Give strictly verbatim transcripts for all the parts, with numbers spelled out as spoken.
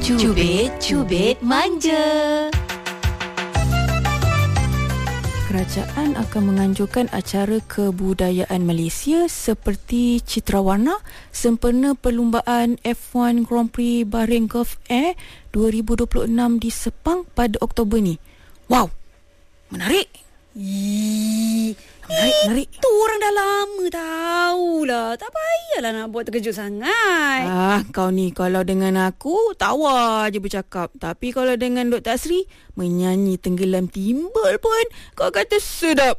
Cubit-cubit manja. Kerajaan akan menganjurkan acara kebudayaan Malaysia seperti Citrawarna sempena perlumbaan F one Grand Prix Bahrain Gulf Air dua ribu dua puluh enam di Sepang pada Oktober ni. Wow, menarik. Ih, Menarik, menarik. Itu orang dah lama tahulah. Tak payahlah nak buat terkejut sangat. Ah, kau ni kalau dengan aku tawa je bercakap. Tapi kalau dengan Doktor Asri menyanyi tenggelam timbul pun kau kata sedap.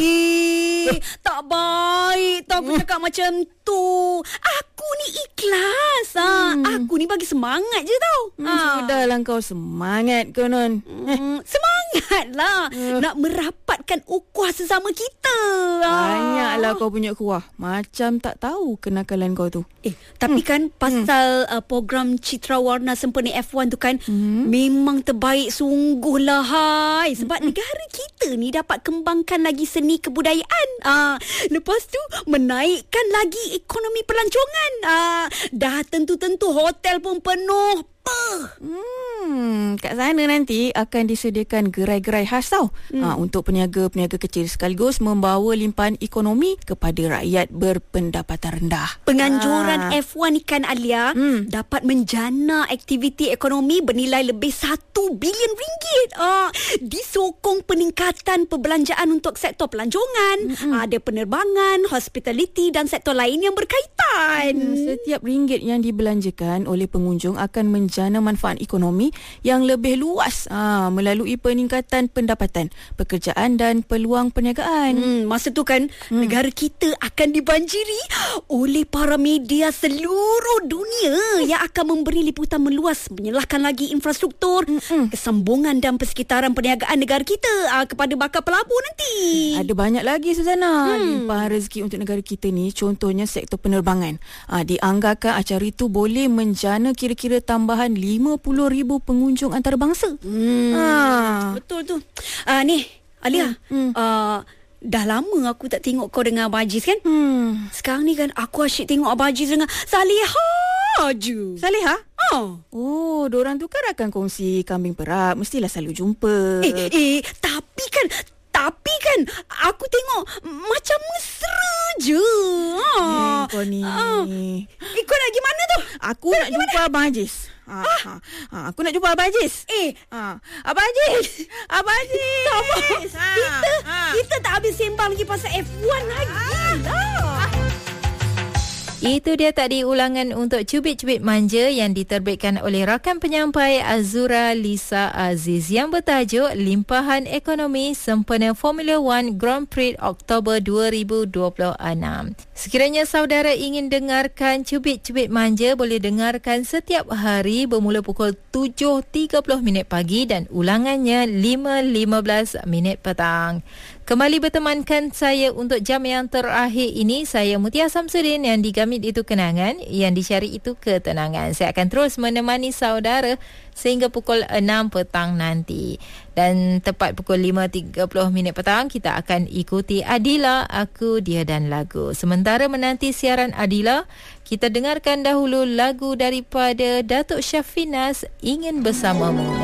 Eh, tak baik tau aku cakap macam tu. Aku ni ikhlas. Ah, Hmm. aku ni bagi semangat je tau. Hmm, Ah. Sudahlah kau semangat konon. Hmm, semangatlah Eh. nak merapatkan ukhuwah sesama kita. Ah. Banyaklah kau punya kuah. Macam tak tahu kenakalan kau tu. Eh, tapi hmm. kan pasal hmm. uh, program Citrawarna sempena F one tu kan Hmm. memang terbaik sungguh lah hai. Sebab hmm. negara kita ni dapat kembangkan lagi seni kebudayaan. Ah, lepas tu menaikkan lagi ekonomi pelancongan. Ah, dah tentu-tentu hotel pun penuh. Pah. Hmm, kat sana nanti akan disediakan gerai-gerai khas tau. Hmm. Ha, untuk peniaga-peniaga kecil sekaligus membawa limpahan ekonomi kepada rakyat berpendapatan rendah. Penganjuran Ah. F one ni kan Alia Hmm. dapat menjana aktiviti ekonomi bernilai lebih satu bilion ringgit. Ah, disokong peningkatan perbelanjaan untuk sektor pelancongan, Mm-mm. ada penerbangan, hospitality dan sektor lain yang berkaitan. Hmm, setiap ringgit yang dibelanjakan oleh pengunjung akan menjana manfaat ekonomi yang lebih luas ha, melalui peningkatan pendapatan, pekerjaan dan peluang perniagaan. Hmm, masa tu kan hmm. negara kita akan dibanjiri oleh para media seluruh dunia yang akan memberi liputan meluas menyelahkan lagi infrastruktur, Mm-mm. kesambungan dan persekitaran perniagaan negara kita aa, kepada bakal pelabur nanti. Ada banyak lagi Suzana. Hmm. Limpahan rezeki untuk negara kita ni, contohnya sektor penerbangan. Ha, dianggarkan acara itu boleh menjana kira-kira tambahan lima puluh ribu pengunjung antarabangsa. Hmm. Ha. Betul tu. Ah ni, Alia. Hmm. Ah, dah lama aku tak tengok kau dengan Abang Aziz kan? Hmm. Sekarang ni kan aku asyik tengok Abang Aziz dengan Salihah je. Salihah? Ah. Oh, diorang tu kan akan kongsi kambing perap. Mestilah selalu jumpa. Eh, eh, tapi kan Tapi kan aku tengok macam mesra je. Eh, Ah. kau ni. Ah. Eh, kau nak pergi mana tu? Aku nak jumpa Abang Aziz. Ha, Ah. ha, ha, aku nak jumpa Abang Aziz. Eh, Ha. Abang Aziz. Abang Aziz. Sabar. Ha, Kita ha. kita tak habis sembang lagi pasal F one lagi. Ah. Itu dia tadi ulangan untuk Cubit-Cubit Manja yang diterbitkan oleh rakan penyampai Azura Lisa Aziz yang bertajuk Limpahan Ekonomi Sempena Formula One Grand Prix Oktober dua ribu dua puluh enam. Sekiranya saudara ingin dengarkan Cubit-Cubit Manja, boleh dengarkan setiap hari bermula pukul tujuh tiga puluh minit pagi dan ulangannya lima lima belas minit petang. Kembali bertemankan saya untuk jam yang terakhir ini. Saya Mutia Samsudin. Yang digamit itu kenangan, yang disyari itu ketenangan. Saya akan terus menemani saudara sehingga pukul enam petang nanti. Dan tepat pukul lima tiga puluh minit petang, kita akan ikuti Adila, Aku, Dia dan Lagu. Sementara menanti siaran Adila, kita dengarkan dahulu lagu daripada Datuk Syafinas, Ingin Bersamamu.